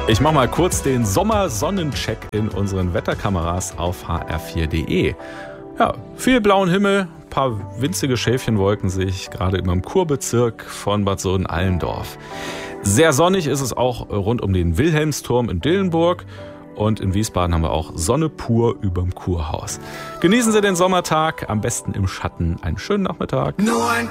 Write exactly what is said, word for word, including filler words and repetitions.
Ich mache mal kurz den Sommersonnencheck in unseren Wetterkameras auf h r vier punkt d e. Ja, viel blauen Himmel, ein paar winzige Schäfchenwolken sehe ich gerade über dem Kurbezirk von Bad Sohn-Allendorf. Sehr sonnig ist es auch rund um den Wilhelmsturm in Dillenburg. Und in Wiesbaden haben wir auch Sonne pur überm Kurhaus. Genießen Sie den Sommertag, am besten im Schatten. Einen schönen Nachmittag. Nur ein